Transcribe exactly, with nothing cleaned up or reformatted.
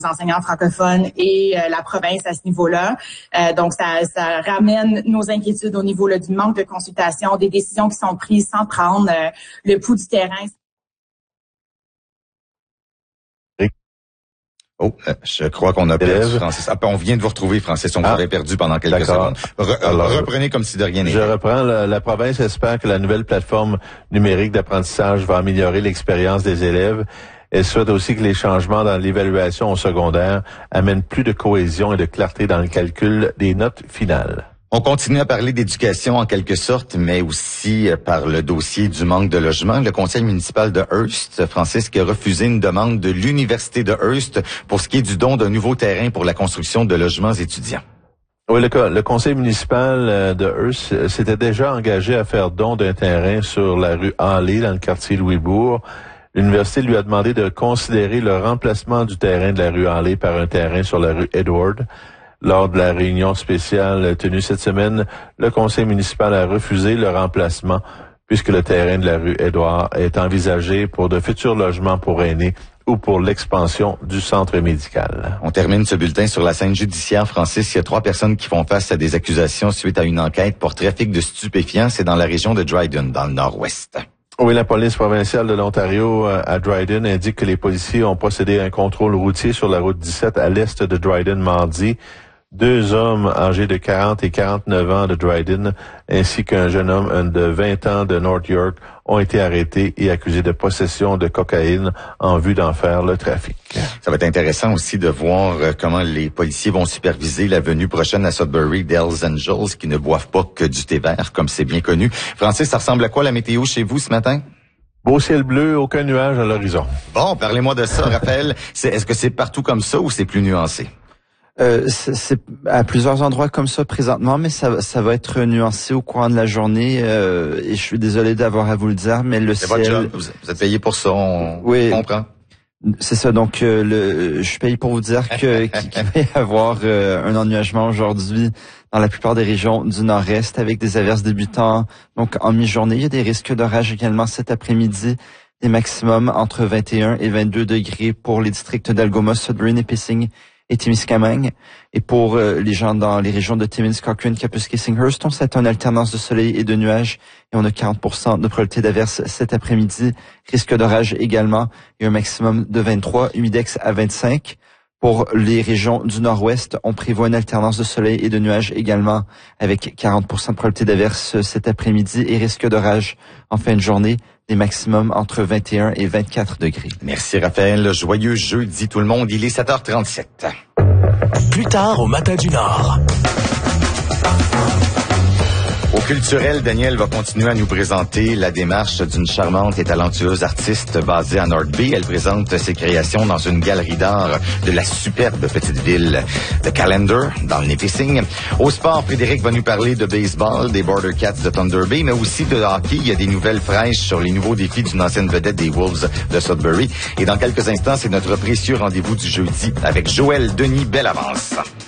enseignants francophones et euh, la province à ce niveau-là. Euh, donc, ça, ça ramène nos inquiétudes au niveau là, du manque de consultation, des décisions qui sont prises sans prendre euh, le pouls du terrain. Oh, je crois qu'on a perdu Francis. Ah, on vient de vous retrouver, Francis. On vous ah, avait perdu pendant quelques secondes. Re, Alors, reprenez comme si de rien n'était. Je reprends. La, la province espère que la nouvelle plateforme numérique d'apprentissage va améliorer l'expérience des élèves. Elle souhaite aussi que les changements dans l'évaluation au secondaire amènent plus de cohésion et de clarté dans le calcul des notes finales. On continue à parler d'éducation en quelque sorte, mais aussi par le dossier du manque de logement. Le conseil municipal de Hearst, Francis, qui a refusé une demande de l'université de Hearst pour ce qui est du don d'un nouveau terrain pour la construction de logements étudiants. Oui, le, le conseil municipal de Hearst s'était déjà engagé à faire don d'un terrain sur la rue Halley, dans le quartier Louisbourg. L'université lui a demandé de considérer le remplacement du terrain de la rue Halley par un terrain sur la rue Edward. Lors de la réunion spéciale tenue cette semaine, le conseil municipal a refusé le remplacement puisque le terrain de la rue Edward est envisagé pour de futurs logements pour aînés ou pour l'expansion du centre médical. On termine ce bulletin sur la scène judiciaire, Francis. Il y a trois personnes qui font face à des accusations suite à une enquête pour trafic de stupéfiants. C'est dans la région de Dryden, dans le nord-ouest. Oui, la police provinciale de l'Ontario à Dryden indique que les policiers ont procédé à un contrôle routier sur la route dix-sept à l'est de Dryden mardi. Deux hommes âgés de quarante et quarante-neuf ans de Dryden, ainsi qu'un jeune homme de vingt ans de North York, ont été arrêtés et accusés de possession de cocaïne en vue d'en faire le trafic. Ça va être intéressant aussi de voir comment les policiers vont superviser la venue prochaine à Sudbury d'Hells Angels, qui ne boivent pas que du thé vert, comme c'est bien connu. Francis, ça ressemble à quoi la météo chez vous ce matin? Beau ciel bleu, aucun nuage à l'horizon. Bon, parlez-moi de ça, Raphaël. C'est, est-ce que c'est partout comme ça ou c'est plus nuancé? Euh, c'est, c'est à plusieurs endroits comme ça présentement, mais ça, ça va être nuancé au courant de la journée. Euh, et je suis désolé d'avoir à vous le dire, mais le c'est ciel... votre job. Vous êtes payé pour ça, on oui, comprend. C'est ça. Donc, euh, le, je suis payé pour vous dire que qu'il va y avoir euh, un ennuagement aujourd'hui dans la plupart des régions du nord-est avec des averses débutant donc en mi-journée. Il y a des risques d'orage également cet après-midi. Des maximums entre vingt et un et vingt-deux degrés pour les districts d'Algoma, Sudbury, Nipissing et Témiscamingue. Et pour euh, les gens dans les régions de Timmins, Cochrane, Kapuskasing-Hearst, on s'attend à une alternance de soleil et de nuages et on a quarante pour cent de probabilité d'averse cet après-midi. Risque d'orage également et un maximum de vingt-trois, humidex à vingt-cinq. Pour les régions du nord-ouest, on prévoit une alternance de soleil et de nuages également avec quarante pour cent de probabilité d'averse cet après-midi et risque d'orage en fin de journée. Des maximums entre vingt et un et vingt-quatre degrés. Merci Raphaël. Joyeux jeudi tout le monde. Il est sept heures trente-sept. Plus tard au Matin du Nord. Au culturel, Daniel va continuer à nous présenter la démarche d'une charmante et talentueuse artiste basée à North Bay. Elle présente ses créations dans une galerie d'art de la superbe petite ville de Calendar, dans le Nipissing. Au sport, Frédéric va nous parler de baseball, des Border Cats de Thunder Bay, mais aussi de hockey. Il y a des nouvelles fraîches sur les nouveaux défis d'une ancienne vedette des Wolves de Sudbury. Et dans quelques instants, c'est notre précieux rendez-vous du jeudi avec Joël Denis Bellavance.